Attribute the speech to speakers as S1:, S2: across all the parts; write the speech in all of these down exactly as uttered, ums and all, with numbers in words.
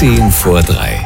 S1: Zehn vor drei.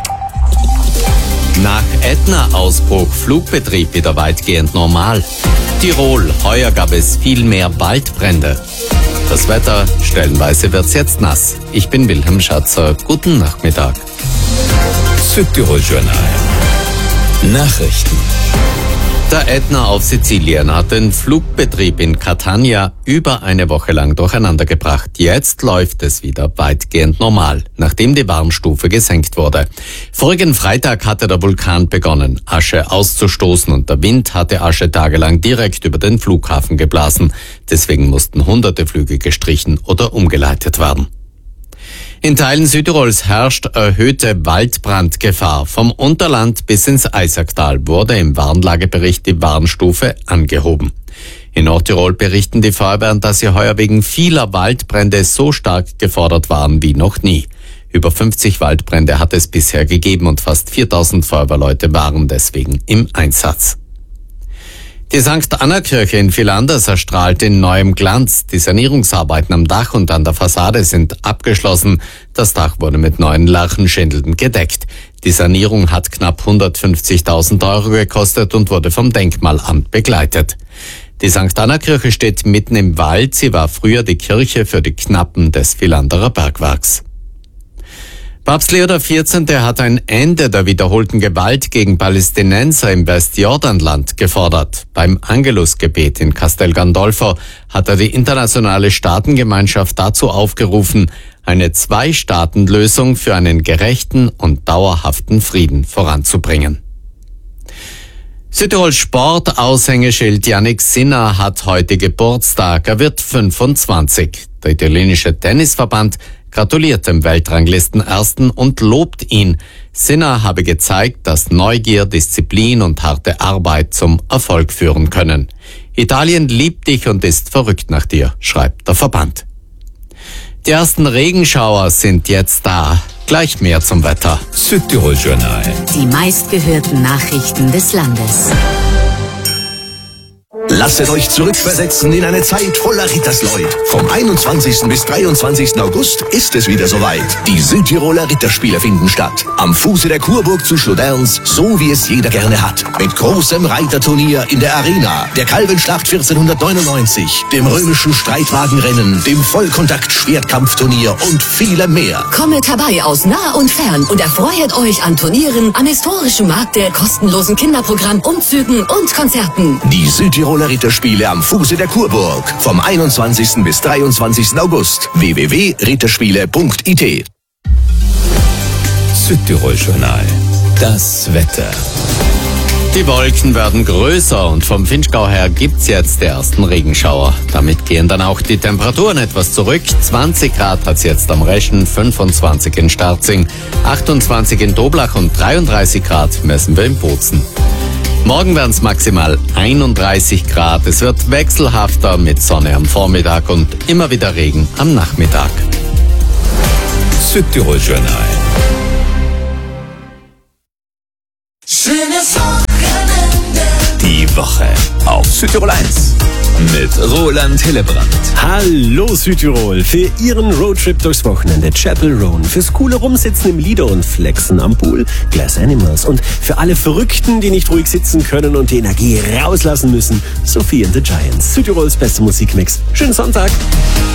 S1: Nach Ätna-Ausbruch Flugbetrieb wieder weitgehend normal. Tirol, heuer gab es viel mehr Waldbrände. Das Wetter, stellenweise wird's jetzt nass. Ich bin Wilhelm Schatzer, guten Nachmittag.
S2: Südtirol-Journal. Nachrichten.
S1: Der Ätna auf Sizilien hat den Flugbetrieb in Catania über eine Woche lang durcheinander gebracht. Jetzt läuft es wieder weitgehend normal, nachdem die Warnstufe gesenkt wurde. Vorigen Freitag hatte der Vulkan begonnen, Asche auszustoßen, und der Wind hatte Asche tagelang direkt über den Flughafen geblasen. Deswegen mussten hunderte Flüge gestrichen oder umgeleitet werden. In Teilen Südtirols herrscht erhöhte Waldbrandgefahr. Vom Unterland bis ins Eisacktal wurde im Warnlagebericht die Warnstufe angehoben. In Nordtirol berichten die Feuerwehren, dass sie heuer wegen vieler Waldbrände so stark gefordert waren wie noch nie. Über fünfzig Waldbrände hat es bisher gegeben und fast viertausend Feuerwehrleute waren deswegen im Einsatz. Die Sankt Anna-Kirche in Villanders erstrahlt in neuem Glanz. Die Sanierungsarbeiten am Dach und an der Fassade sind abgeschlossen. Das Dach wurde mit neuen Lärchenschindeln gedeckt. Die Sanierung hat knapp hundertfünfzigtausend Euro gekostet und wurde vom Denkmalamt begleitet. Die Sankt Anna-Kirche steht mitten im Wald. Sie war früher die Kirche für die Knappen des Villanderer Bergwerks. Papst Leo der vierzehnte hat ein Ende der wiederholten Gewalt gegen Palästinenser im Westjordanland gefordert. Beim Angelusgebet in Castel Gandolfo hat er die internationale Staatengemeinschaft dazu aufgerufen, eine Zwei-Staaten-Lösung für einen gerechten und dauerhaften Frieden voranzubringen. Südtirols Sport-Aushängeschild Jannik Sinner hat heute Geburtstag. Er wird fünfundzwanzig. Der italienische Tennisverband gratuliert dem Weltranglistenersten und lobt ihn. Sinner habe gezeigt, dass Neugier, Disziplin und harte Arbeit zum Erfolg führen können. Italien liebt dich und ist verrückt nach dir, schreibt der Verband. Die ersten Regenschauer sind jetzt da. Gleich mehr zum Wetter.
S2: Südtirol-Journal.
S3: Die meistgehörten Nachrichten des Landes.
S4: Lasset euch zurückversetzen in eine Zeit voller Rittersleut. Vom einundzwanzigsten bis dreiundzwanzigsten August ist es wieder soweit. Die Südtiroler Ritterspiele finden statt. Am Fuße der Kurburg zu Schloderns, so wie es jeder gerne hat. Mit großem Reiterturnier in der Arena, der Kalbenschlacht vierzehnhundertneunundneunzig, dem römischen Streitwagenrennen, dem Vollkontakt-Schwertkampfturnier und vielem mehr.
S3: Kommet herbei aus nah und fern und erfreut euch an Turnieren, am historischen Markte, kostenlosen Kinderprogramm, Umzügen und Konzerten.
S4: Die Südtiroler Ritterspiele am Fuße der Kurburg. Vom einundzwanzigsten bis dreiundzwanzigsten August. w w w punkt ritterspiele punkt i t.
S2: Südtirol-Journal. Das Wetter.
S1: Die Wolken werden größer und vom Vinschgau her gibt's jetzt die ersten Regenschauer. Damit gehen dann auch die Temperaturen etwas zurück. zwanzig Grad hat's jetzt am Reschen, fünfundzwanzig in Starzing, achtundzwanzig in Doblach und dreiunddreißig Grad messen wir in Bozen. Morgen werden es maximal einunddreißig Grad. Es wird wechselhafter mit Sonne am Vormittag und immer wieder Regen am Nachmittag.
S2: Südtirol-Journal.
S5: Schönes Wochenende.
S2: Die Woche auf Südtirol eins. Mit Roland Hillebrand.
S6: Hallo Südtirol, für Ihren Roadtrip durchs Wochenende Chapel Roan, fürs coole Rumsitzen im Lido und Flexen am Pool Glass Animals und für alle Verrückten, die nicht ruhig sitzen können und die Energie rauslassen müssen, Sophie and the Giants. Südtirols beste Musikmix. Schönen Sonntag.